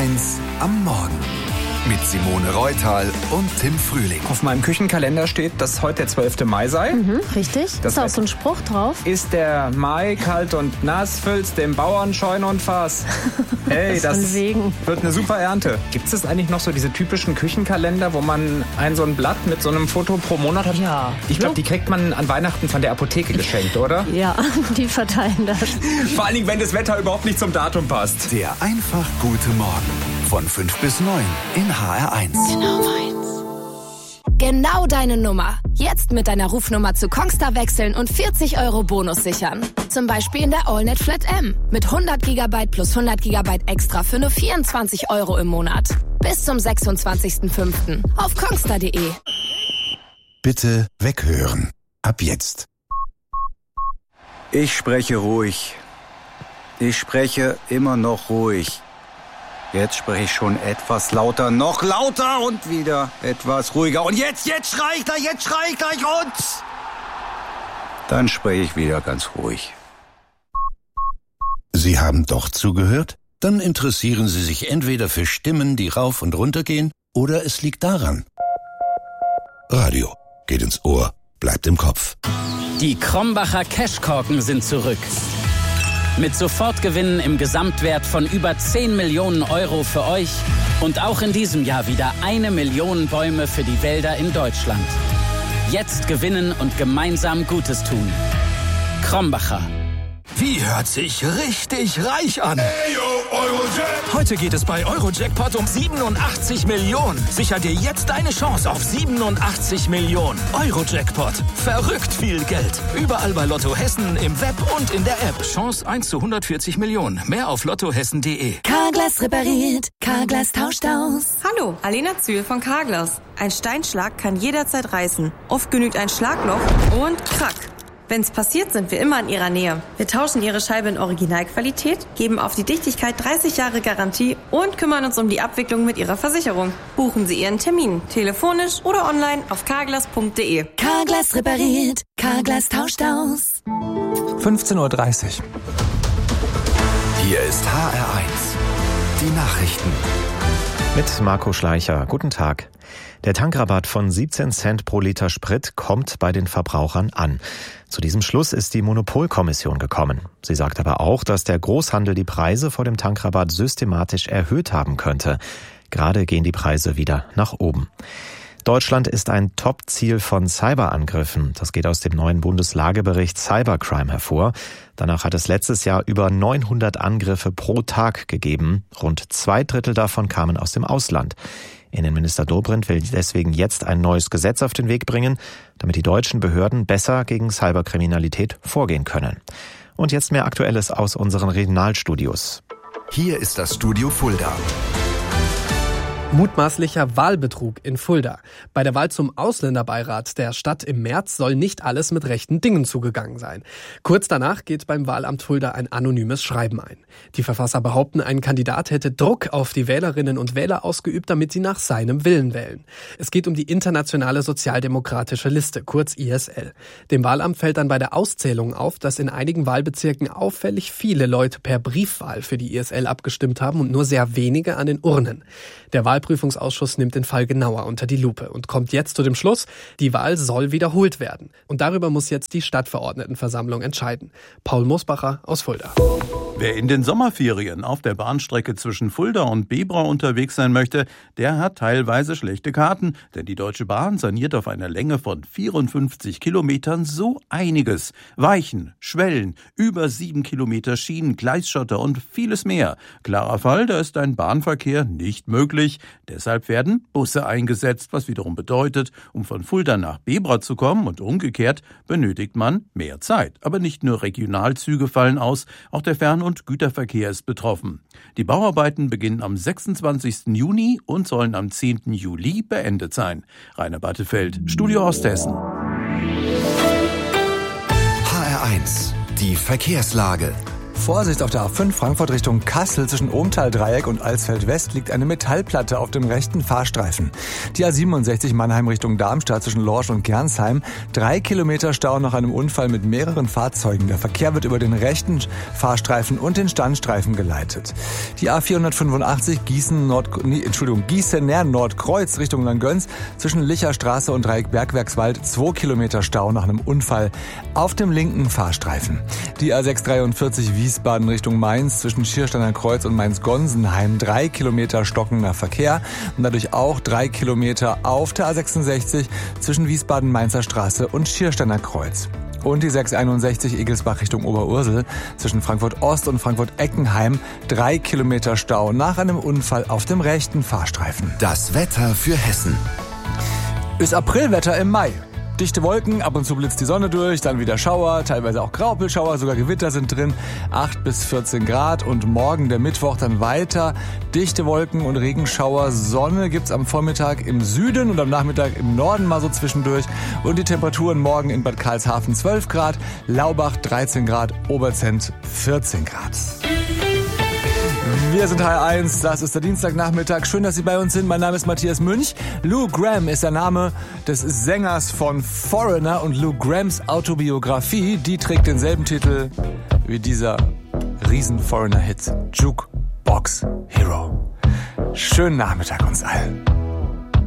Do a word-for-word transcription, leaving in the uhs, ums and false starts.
eins am Morgen. Mit Simone Reutal und Tim Frühling. Auf meinem Küchenkalender steht, dass heute der zwölfte Mai sei. Mhm, richtig. Das ist auch so ein Spruch drauf. Ist der Mai kalt und nass, füllst dem Bauern Scheune und Fass. Hey, das, das wird eine super Ernte. Gibt es eigentlich noch so diese typischen Küchenkalender, wo man ein so ein Blatt mit so einem Foto pro Monat hat? Ja. Ich glaube, die kriegt man an Weihnachten von der Apotheke geschenkt, oder? Ja, die verteilen das. Vor allen Dingen, wenn das Wetter überhaupt nicht zum Datum passt. Der einfach gute Morgen. Von fünf bis neun in H R eins. Genau meins. Genau deine Nummer. Jetzt mit deiner Rufnummer zu Kongstar wechseln und vierzig Euro Bonus sichern. Zum Beispiel in der AllNet Flat M. Mit hundert Gigabyte plus hundert Gigabyte extra für nur vierundzwanzig Euro im Monat. Bis zum sechsundzwanzigsten fünften auf kongstar punkt de. Bitte weghören. Ab jetzt. Ich spreche ruhig. Ich spreche immer noch ruhig. Jetzt spreche ich schon etwas lauter, noch lauter und wieder etwas ruhiger. Und jetzt, jetzt schrei ich gleich, jetzt schrei ich gleich und... Dann spreche ich wieder ganz ruhig. Sie haben doch zugehört? Dann interessieren Sie sich entweder für Stimmen, die rauf und runter gehen, oder es liegt daran. Radio geht ins Ohr, bleibt im Kopf. Die Krombacher Cashkorken sind zurück. Mit Sofortgewinnen im Gesamtwert von über zehn Millionen Euro für euch und auch in diesem Jahr wieder eine Million Bäume für die Wälder in Deutschland. Jetzt gewinnen und gemeinsam Gutes tun. Krombacher. Wie hört sich richtig reich an? Hey, yo, Eurojackpot. Heute geht es bei Eurojackpot um siebenundachtzig Millionen. Sicher dir jetzt deine Chance auf siebenundachtzig Millionen. Eurojackpot. Verrückt viel Geld. Überall bei Lotto Hessen, im Web und in der App. Chance eins zu hundertvierzig Millionen. Mehr auf lottohessen punkt de. Carglass repariert. Carglass tauscht aus. Hallo, Alena Zühl von Carglass. Ein Steinschlag kann jederzeit reißen. Oft genügt ein Schlagloch und krack. Wenn's passiert, sind wir immer in Ihrer Nähe. Wir tauschen Ihre Scheibe in Originalqualität, geben auf die Dichtigkeit dreißig Jahre Garantie und kümmern uns um die Abwicklung mit Ihrer Versicherung. Buchen Sie Ihren Termin, telefonisch oder online auf carglass punkt de. Carglass repariert. Carglass tauscht aus. fünfzehn Uhr dreißig. Hier ist H R eins. Die Nachrichten. Mit Marco Schleicher. Guten Tag. Der Tankrabatt von siebzehn Cent pro Liter Sprit kommt bei den Verbrauchern an. Zu diesem Schluss ist die Monopolkommission gekommen. Sie sagt aber auch, dass der Großhandel die Preise vor dem Tankrabatt systematisch erhöht haben könnte. Gerade gehen die Preise wieder nach oben. Deutschland ist ein Top-Ziel von Cyberangriffen. Das geht aus dem neuen Bundeslagebericht Cybercrime hervor. Danach hat es letztes Jahr über neunhundert Angriffe pro Tag gegeben. Rund zwei Drittel davon kamen aus dem Ausland. Innenminister Dobrindt will deswegen jetzt ein neues Gesetz auf den Weg bringen, damit die deutschen Behörden besser gegen Cyberkriminalität vorgehen können. Und jetzt mehr Aktuelles aus unseren Regionalstudios. Hier ist das Studio Fulda. Mutmaßlicher Wahlbetrug in Fulda. Bei der Wahl zum Ausländerbeirat der Stadt im März soll nicht alles mit rechten Dingen zugegangen sein. Kurz danach geht beim Wahlamt Fulda ein anonymes Schreiben ein. Die Verfasser behaupten, ein Kandidat hätte Druck auf die Wählerinnen und Wähler ausgeübt, damit sie nach seinem Willen wählen. Es geht um die Internationale Sozialdemokratische Liste, kurz I S L. Dem Wahlamt fällt dann bei der Auszählung auf, dass in einigen Wahlbezirken auffällig viele Leute per Briefwahl für die I S L abgestimmt haben und nur sehr wenige an den Urnen. Der Wahlprüfungsausschuss nimmt den Fall genauer unter die Lupe und kommt jetzt zu dem Schluss, die Wahl soll wiederholt werden. Und darüber muss jetzt die Stadtverordnetenversammlung entscheiden. Paul Mosbacher aus Fulda. Wer in den Sommerferien auf der Bahnstrecke zwischen Fulda und Bebra unterwegs sein möchte, der hat teilweise schlechte Karten, denn die Deutsche Bahn saniert auf einer Länge von vierundfünfzig Kilometern so einiges. Weichen, Schwellen, über sieben Kilometer Schienen, Gleisschotter und vieles mehr. Klarer Fall, da ist ein Bahnverkehr nicht möglich. Deshalb werden Busse eingesetzt, was wiederum bedeutet, um von Fulda nach Bebra zu kommen und umgekehrt benötigt man mehr Zeit. Aber nicht nur Regionalzüge fallen aus, auch der Fern- und Güterverkehr ist betroffen. Die Bauarbeiten beginnen am sechsundzwanzigsten Juni und sollen am zehnten Juli beendet sein. Rainer Battefeld, Studio Osthessen. H R eins, die Verkehrslage. Vorsicht, auf der A fünf Frankfurt Richtung Kassel zwischen Ohmtal-Dreieck und Alsfeld West liegt eine Metallplatte auf dem rechten Fahrstreifen. Die A siebenundsechzig Mannheim Richtung Darmstadt zwischen Lorsch und Gernsheim. Drei Kilometer Stau nach einem Unfall mit mehreren Fahrzeugen. Der Verkehr wird über den rechten Fahrstreifen und den Standstreifen geleitet. Die A vierhundertfünfundachtzig Gießen Nord, nee, Entschuldigung, Gießener Nordkreuz Richtung Langgöns zwischen Licherstraße und Dreieck-Bergwerkswald. Zwei Kilometer Stau nach einem Unfall auf dem linken Fahrstreifen. Die A sechshundertdreiundvierzig Wiesbaden Richtung Mainz zwischen Schiersteiner Kreuz und Mainz-Gonsenheim. Drei Kilometer stockender Verkehr und dadurch auch drei Kilometer auf der A sechsundsechzig zwischen Wiesbaden-Mainzer Straße und Schiersteiner Kreuz. Und die sechshunderteinundsechzig Egelsbach Richtung Oberursel zwischen Frankfurt Ost und Frankfurt Eckenheim. Drei Kilometer Stau nach einem Unfall auf dem rechten Fahrstreifen. Das Wetter für Hessen. Ist Aprilwetter im Mai. Dichte Wolken, ab und zu blitzt die Sonne durch, dann wieder Schauer, teilweise auch Graupelschauer, sogar Gewitter sind drin, acht bis vierzehn Grad und morgen der Mittwoch dann weiter dichte Wolken und Regenschauer. Sonne gibt's am Vormittag im Süden und am Nachmittag im Norden mal so zwischendurch und die Temperaturen morgen in Bad Karlshafen zwölf Grad, Laubach dreizehn Grad, Oberzent vierzehn Grad. Wir sind H R eins, das ist der Dienstagnachmittag. Schön, dass Sie bei uns sind. Mein Name ist Matthias Münch. Lou Gramm ist der Name des Sängers von Foreigner und Lou Gramms Autobiografie, die trägt denselben Titel wie dieser riesen Foreigner-Hit, Jukebox Hero. Schönen Nachmittag uns allen.